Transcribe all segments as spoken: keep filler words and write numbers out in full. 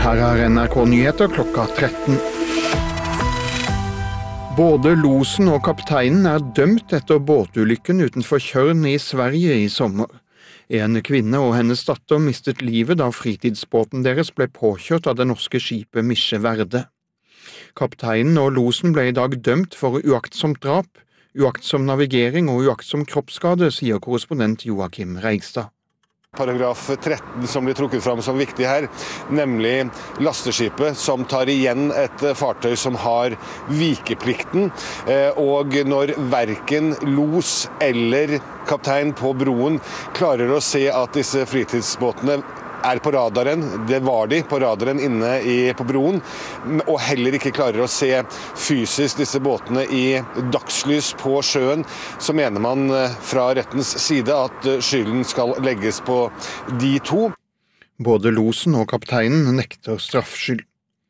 Her er N R K Nyheter klokka tretten. Både losen og kapteinen er dømt etter båtulykken utenfor Tjørn i Sverige i sommer. En kvinne og hennes datter mistet livet da fritidsbåten deres ble påkjørt av det norske skipet Misje Verde. Kapteinen og losen ble i dag dømt for uaktsomt drap, uaktsom navigering og uaktsom kroppsskade, sier korrespondent Joakim Reigstad. Paragraf tretten som blir trukket fram som viktig her, nemlig lasteskipet som tar igjen et fartøy som har vikeplikten, og når verken los eller kaptein på broen klarer å se at disse fritidsbåtene er på radaren, det var de på radaren inne i, på broen, og heller ikke klarer å se fysisk disse båtene i dagslys på sjøen, så mener man fra rettens side at skylden skal legges på de to. Både losen og kapteinen nekter straffskyld.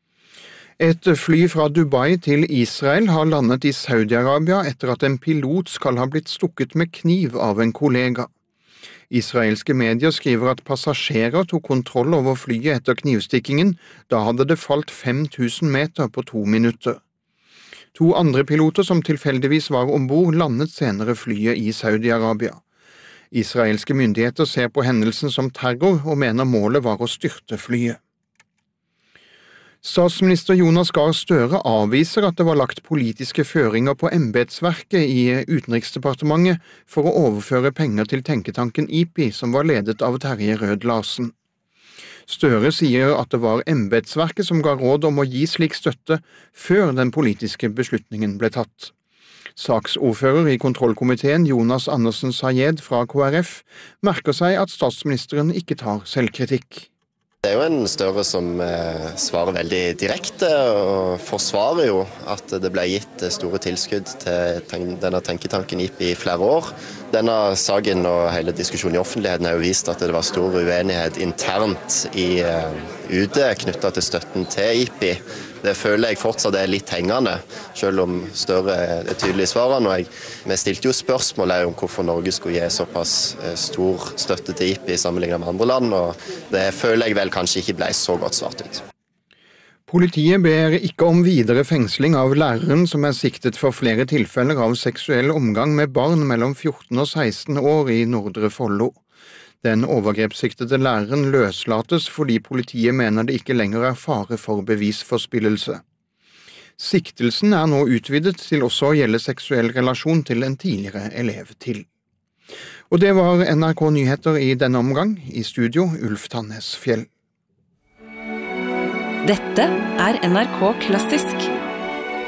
Et fly fra Dubai til Israel har landet i Saudi-Arabia etter at en pilot skal ha blitt stukket med kniv av en kollega. Israelske medier skriver at passasjerer tok kontroll over flyet etter knivstikkingen, da hadde det falt fem tusen meter på to minutter. To andre piloter som tilfeldigvis var ombord landet senere flyet i Saudi-Arabia. Israelske myndigheter ser på hendelsen som terror og mener målet var å styrte flyet. Statsminister Jonas Gahr Støre avviser at det var lagt politiske føringer på embetsverket i Utenriksdepartementet for å overføre penger til tenketanken I P I, som var ledet av Terje Rød-Larsen. Støre sier at det var embetsverket som ga råd om å gi slik støtte før den politiske beslutningen ble tatt. Saksordfører i kontrollkomiteen Jonas Andersen Sayed fra K R F merker seg at statsministeren ikke tar selvkritikk. Det er jo en Støre som eh, svarer veldig direkte og forsvarer jo at det ble gitt store tilskudd til ten- denne tenketanken I P I i flere år. Denne saken og hele diskusjonen i offentligheten har jo vist at det var stor uenighet internt i eh, U D knyttet til støtten til I P I. Det føler jeg fortsatt er litt hengende, selv om Støre er tydelig i svarene. Og jeg, vi stilte jo spørsmål om hvorfor Norge skulle gi såpass stor støtte til I P I sammenlignet med andre land, og det føler jeg vel kanskje ikke ble så godt svart ut. Politiet ber ikke om videre fengsling av læreren som er siktet for flere tilfeller av seksuell omgang med barn mellom fjorten og seksten år i Nordre Follo. Den overgrepssiktede læreren løslates fordi politiet mener det ikke lenger er fare for bevisforspillelse. Siktelsen er nå utvidet til også å gjelde seksuell relasjon til en tidligere elev til. Og det var N R K Nyheter i denne omgang. I studio, Ulf Tannes Fjell. Dette er N R K Klassisk.